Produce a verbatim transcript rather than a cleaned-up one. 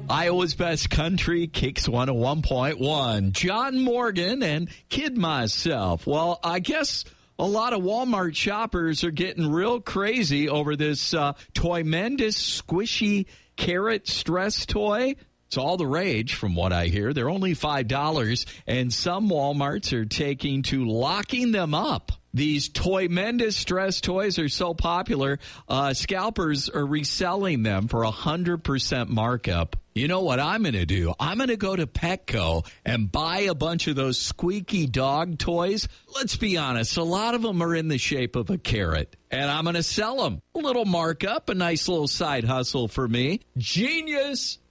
Iowa's Best Country, Kicks one oh one point one. John Morgan and Kid Myself. Well, I guess a lot of Walmart shoppers are getting real crazy over this uh, Toymendous Squishy Carrot Stress Toy. It's all the rage from what I hear. They're only five dollars, and some Walmarts are taking to locking them up. These Toymendous stress toys are so popular, uh, scalpers are reselling them for a one hundred percent markup. You know what I'm going to do? I'm going to go to Petco and buy a bunch of those squeaky dog toys. Let's be honest, a lot of them are in the shape of a carrot, and I'm going to sell them. A little markup, a nice little side hustle for me. Genius!